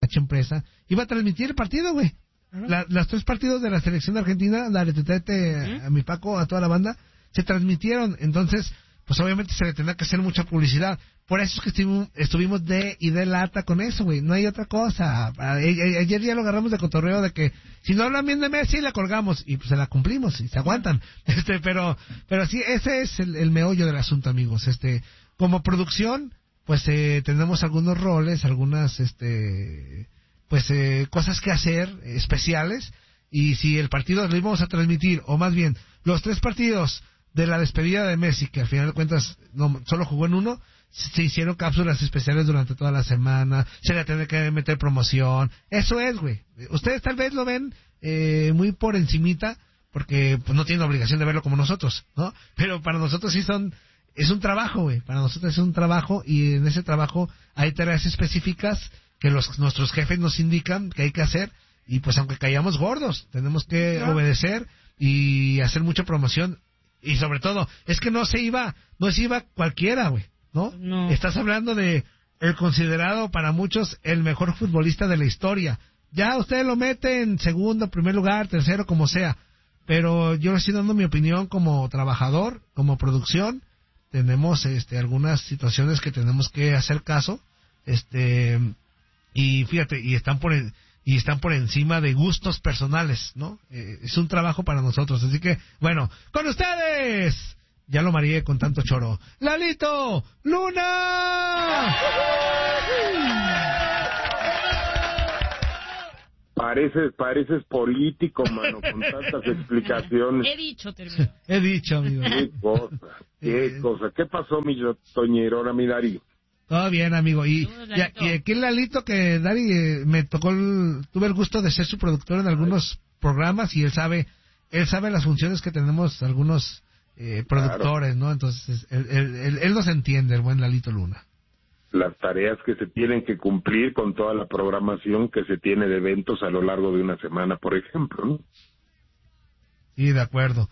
Empresa, iba a transmitir el partido, güey. Las 3 partidos de la selección de Argentina, la de Tetete, a mi Paco, a toda la banda, se transmitieron. Entonces, pues obviamente se le tendrá que hacer mucha publicidad. Por eso es que estuvimos de y de lata con eso, güey. No hay otra cosa. Ayer ya lo agarramos de cotorreo de que si no hablan bien de Messi, la colgamos. Y pues se la cumplimos y se aguantan. Pero sí, ese es el meollo del asunto, amigos. Como producción, pues tenemos algunos roles, algunas cosas que hacer especiales, y si el partido lo íbamos a transmitir, o más bien los 3 partidos de la despedida de Messi, que al final de cuentas no solo jugó en uno, se hicieron cápsulas especiales durante toda la semana, se le tiene que meter promoción. Eso es, güey. Ustedes tal vez lo ven muy por encimita, porque pues no tienen obligación de verlo como nosotros, ¿no? Pero para nosotros sí es un trabajo, güey. Para nosotros es un trabajo, y en ese trabajo hay tareas específicas que nuestros jefes nos indican que hay que hacer, y pues aunque caigamos gordos, tenemos que obedecer y hacer mucha promoción. Y sobre todo, es que no se iba cualquiera, güey, ¿no? No. Estás hablando de el considerado para muchos el mejor futbolista de la historia. Ya usted lo mete en segundo, primer lugar, tercero, como sea. Pero yo le estoy dando mi opinión como trabajador, como producción. Tenemos algunas situaciones que tenemos que hacer caso. Y fíjate, y están por encima de gustos personales, ¿no? Es un trabajo para nosotros, así que, bueno, con ustedes, ya lo mareé con tanto choro, ¡Lalito Luna! Pareces político, mano, con tantas explicaciones. He dicho, amigo. Qué cosa. ¿Qué pasó, mi Toñero, ahora mi Dari? Todo bien, amigo. Y aquí el Lalito, que Dari me tocó, tuve el gusto de ser su productor en algunos programas, y él sabe las funciones que tenemos algunos productores, ¿no? Entonces, él nos entiende, el buen Lalito Luna. Las tareas que se tienen que cumplir con toda la programación que se tiene de eventos a lo largo de una semana, por ejemplo, ¿no? Sí, de acuerdo.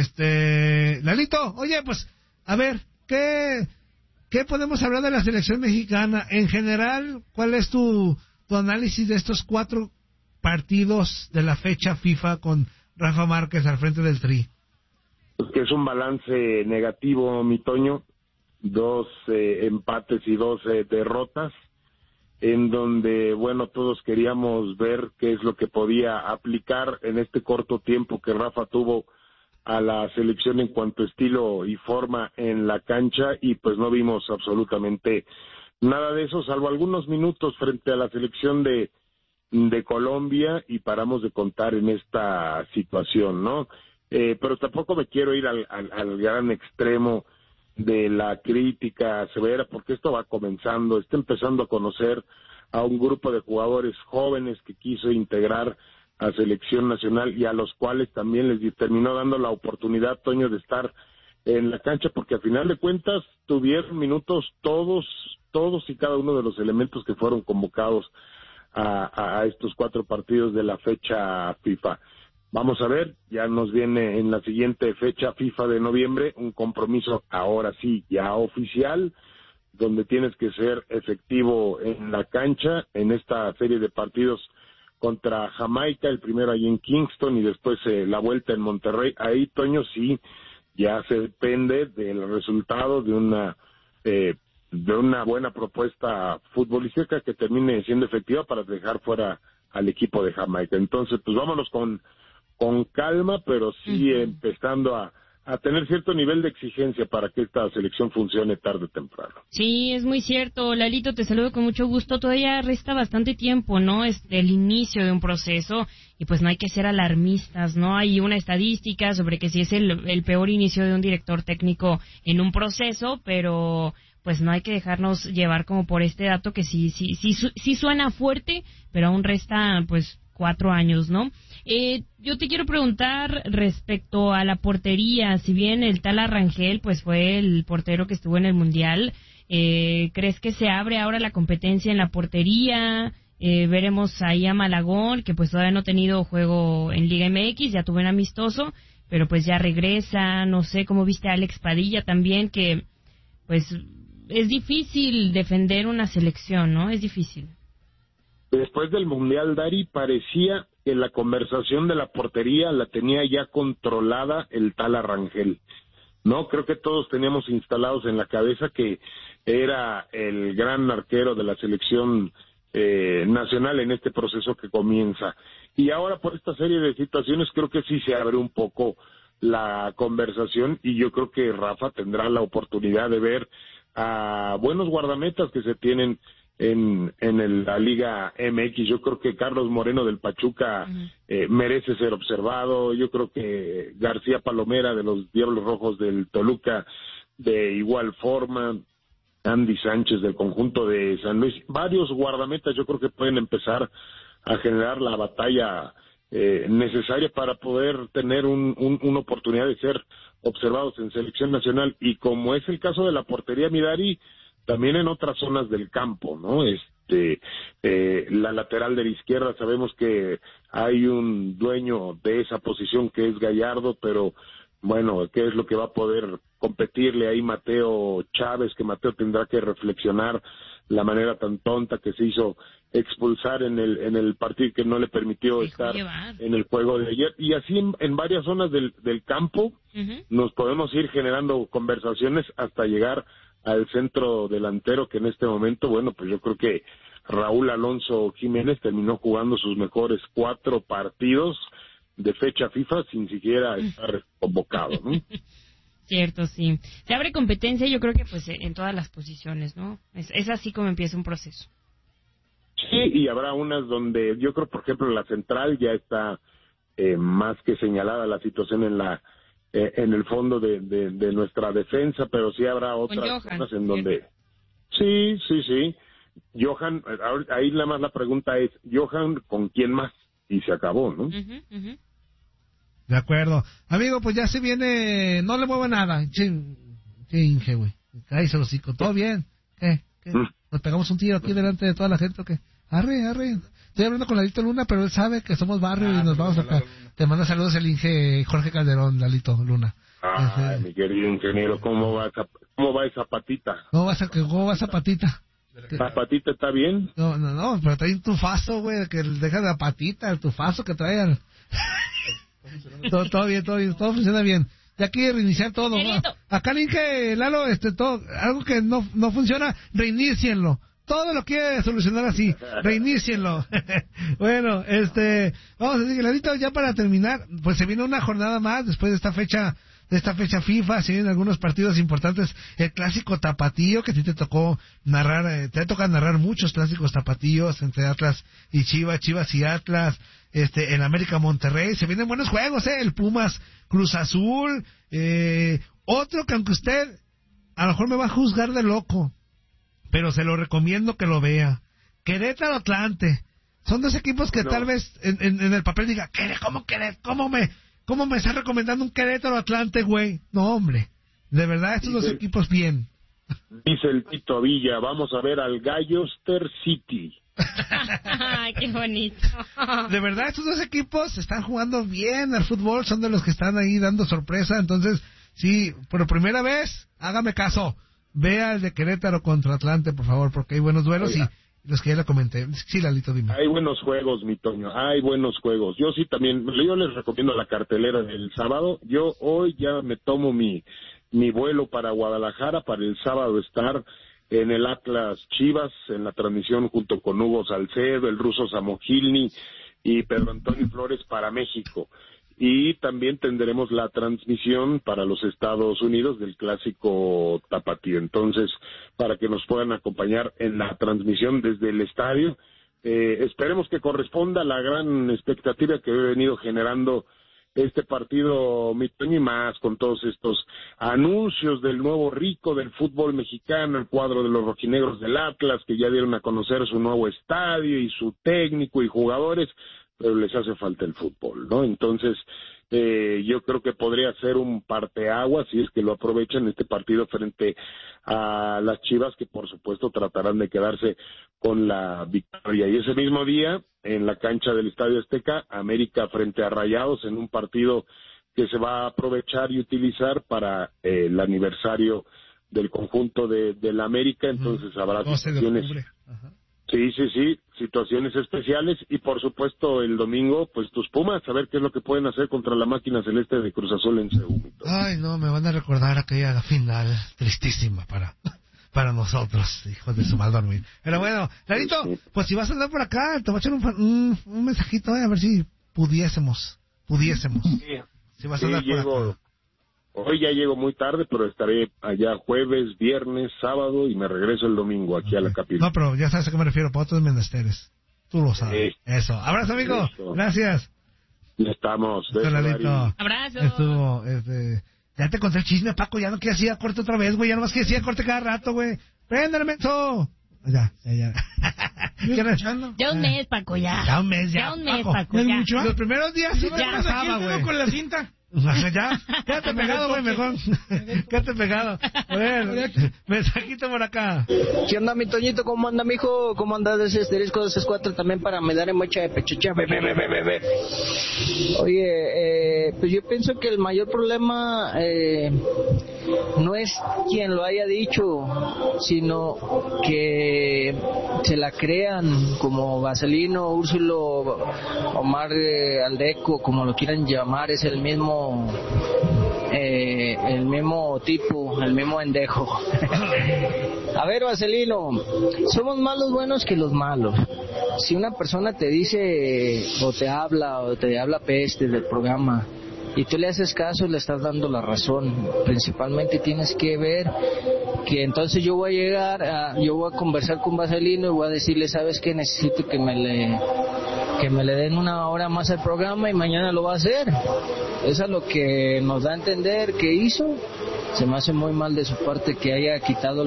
Lalito, oye, pues, a ver, ¿qué podemos hablar de la selección mexicana? En general, ¿cuál es tu análisis de estos 4 partidos de la fecha FIFA con Rafa Márquez al frente del Tri? Pues que es un balance negativo, mi Toño. 2 empates y 2 derrotas, en donde, bueno, todos queríamos ver qué es lo que podía aplicar en este corto tiempo que Rafa tuvo a la selección en cuanto a estilo y forma en la cancha, y pues no vimos absolutamente nada de eso, salvo algunos minutos frente a la selección de Colombia, y paramos de contar en esta situación, ¿no? Pero tampoco me quiero ir al gran extremo de la crítica severa, porque esto va comenzando, está empezando a conocer a un grupo de jugadores jóvenes que quiso integrar a selección nacional, y a los cuales también les terminó dando la oportunidad, Toño, de estar en la cancha, porque al final de cuentas tuvieron minutos todos y cada uno de los elementos que fueron convocados a estos 4 partidos de la fecha FIFA. Vamos a ver, ya nos viene en la siguiente fecha FIFA de noviembre un compromiso, ahora sí, ya oficial, donde tienes que ser efectivo en la cancha en esta serie de partidos contra Jamaica, el primero ahí en Kingston y después la vuelta en Monterrey. Ahí, Toño, sí, ya se depende del resultado de una buena propuesta futbolística que termine siendo efectiva para dejar fuera al equipo de Jamaica. Entonces, pues vámonos con calma, pero sí empezando a tener cierto nivel de exigencia para que esta selección funcione tarde o temprano. Sí, es muy cierto. Lalito, te saludo con mucho gusto. Todavía resta bastante tiempo, ¿no? Es el inicio de un proceso, y pues no hay que ser alarmistas, ¿no? Hay una estadística sobre que sí es el peor inicio de un director técnico en un proceso, pero pues no hay que dejarnos llevar como por este dato que sí suena fuerte, pero aún resta pues 4 años, ¿no? Yo te quiero preguntar respecto a la portería. Si bien el tal Arrangel pues fue el portero que estuvo en el Mundial, ¿crees que se abre ahora la competencia en la portería? Veremos ahí a Malagón, que pues todavía no ha tenido juego en Liga MX, ya tuvo un amistoso, pero pues ya regresa. No sé cómo viste a Alex Padilla también, que pues es difícil defender una selección, ¿no? Es difícil. después del Mundial, Dari, parecía que la conversación de la portería la tenía ya controlada el tal Arrangel. No, creo que todos teníamos instalados en la cabeza que era el gran arquero de la selección nacional en este proceso que comienza. Y ahora por esta serie de situaciones creo que sí se abre un poco la conversación y yo creo que Rafa tendrá la oportunidad de ver a buenos guardametas que se tienen en la Liga MX. Yo creo que Carlos Moreno del Pachuca merece ser observado. Yo creo que García Palomera de los Diablos Rojos del Toluca de igual forma, Andy Sánchez del conjunto de San Luis, varios guardametas yo creo que pueden empezar a generar la batalla necesaria para poder tener una oportunidad de ser observados en selección nacional, y como es el caso de la portería, Midari, también en otras zonas del campo, ¿no? La lateral de la izquierda, sabemos que hay un dueño de esa posición que es Gallardo, pero bueno, ¿qué es lo que va a poder competirle ahí Mateo Chávez? Que Mateo tendrá que reflexionar la manera tan tonta que se hizo expulsar en el partido, que no le permitió estar en el juego de ayer, y así en varias zonas del campo nos podemos ir generando conversaciones hasta llegar al centro delantero, que en este momento, bueno, pues yo creo que Raúl Alonso Jiménez terminó jugando sus mejores 4 partidos de fecha FIFA sin siquiera estar convocado, ¿no? Cierto, sí. Se abre competencia, yo creo que pues en todas las posiciones, ¿no? Es así como empieza un proceso. Sí, y habrá unas donde yo creo, por ejemplo, la central ya está más que señalada la situación en el fondo de nuestra defensa, pero sí habrá otras zonas en donde... Sí. Johan, ahí nada más la pregunta es, Johan, ¿con quién más? Y se acabó, ¿no? De acuerdo. Amigo, pues ya se viene... No le mueva nada. Chinge, güey. Cállese el hocico. ¿Todo bien? ¿Qué? ¿Nos pegamos un tiro aquí delante de toda la gente o qué? Arre. Estoy hablando con Lalito Luna, pero él sabe que somos barrio y nos vamos acá. Te manda saludos el Inge Jorge Calderón, Lalito Luna. Mi querido ingeniero, ¿cómo va esa patita? ¿Cómo va esa patita? ¿La patita está bien? No, pero trae un tufazo, güey, que deja la patita, el tufazo que trae. Todo bien, todo funciona bien. Ya quiere reiniciar todo, ¿no? Acá el Inge, Lalo, todo, algo que no funciona, reinícienlo. Todo lo quiere solucionar así, reinícienlo. Bueno, vamos a decir, Lalito, ya para terminar, pues se viene una jornada más después de esta fecha FIFA, se vienen algunos partidos importantes, el clásico tapatío, que a ti te tocó narrar, te toca narrar muchos clásicos tapatíos entre Atlas y Chivas y Atlas, en América Monterrey, se vienen buenos juegos, el Pumas Cruz Azul, otro que aunque usted a lo mejor me va a juzgar de loco, pero se lo recomiendo que lo vea, Querétaro Atlante, son dos equipos que tal vez en el papel diga, ¿Cómo me está recomendando un Querétaro Atlante, güey? No, hombre. De verdad, estos dos equipos bien. Dice el Tito Villa, vamos a ver al Galloster City. ¡Qué bonito! De verdad, estos dos equipos están jugando bien al fútbol, son de los que están ahí dando sorpresa. Entonces, sí, por primera vez, hágame caso. Vea el de Querétaro contra Atlante, por favor, porque hay buenos duelos. Oiga. Y los que ya le comenté. Sí, Lalito, dime. Hay buenos juegos, mi Toño, hay buenos juegos. Yo sí también, yo les recomiendo la cartelera del sábado. Yo hoy ya me tomo mi vuelo para Guadalajara para el sábado estar en el Atlas Chivas, en la transmisión junto con Hugo Salcedo, el ruso Samogilny y Pedro Antonio Flores para México. Y también tendremos la transmisión para los Estados Unidos del clásico tapatío. Entonces, para que nos puedan acompañar en la transmisión desde el estadio, esperemos que corresponda a la gran expectativa que he venido generando este partido, mi Toño, y más con todos estos anuncios del nuevo rico del fútbol mexicano, el cuadro de los rojinegros del Atlas, que ya dieron a conocer su nuevo estadio y su técnico y jugadores, pero les hace falta el fútbol, ¿no? Entonces, yo creo que podría ser un parteaguas si es que lo aprovechan este partido frente a las Chivas, que por supuesto tratarán de quedarse con la victoria. Y ese mismo día, en la cancha del Estadio Azteca, América frente a Rayados, en un partido que se va a aprovechar y utilizar para el aniversario del conjunto de la América. Entonces habrá situaciones. Sí, situaciones especiales y por supuesto el domingo, pues tus Pumas, a ver qué es lo que pueden hacer contra la máquina celeste de Cruz Azul en CU. Ay, no, me van a recordar aquella final tristísima para nosotros, hijos de su mal dormir. Pero bueno, Lalito, pues si vas a andar por acá, te voy a echar un mensajito, a ver si pudiésemos. Sí. Si vas a andar por acá. Hoy ya llego muy tarde, pero estaré allá jueves, viernes, sábado y me regreso el domingo aquí a la capital. No, pero ya sabes a qué me refiero, para otros menesteres. Tú lo sabes. Eso. Abrazo, amigo. Eso. Gracias. Ya estamos. Abrazo. Estuvo, ya te conté el chisme, Paco, ya no quieres ir a corte otra vez, güey, ya nomás quieres ir a corte cada rato, güey. Préndele, menso. Ya. Ya un mes, Paco, ya. Ya un mes, Paco, ya. Los primeros días sí Ya. me pasaba, güey. Con la cinta. Ya, quédate pegado, güey, mejor. Quédate pegado. A ver, mensajito por acá. ¿Qué onda, mi Toñito? ¿Cómo anda, mijo? ¿Cómo anda ese asterisco 264 también para me darle mucha de pechucha? Oye, pues yo pienso que el mayor problema no es quien lo haya dicho, sino que se la crean, como Vaselino, Úrsulo, Omar Aldeco, como lo quieran llamar, es el mismo tipo, el mismo endejo. A ver, Vaselino, somos más los buenos que los malos. Si una persona te dice o te habla peste del programa y tú le haces caso, le estás dando la razón. Principalmente tienes que ver que entonces yo voy a llegar, yo voy a conversar con Vaselino y voy a decirle, ¿sabes qué? Necesito que me le den una hora más al programa y mañana lo va a hacer. Eso es lo que nos da a entender que hizo. Se me hace muy mal de su parte que haya quitado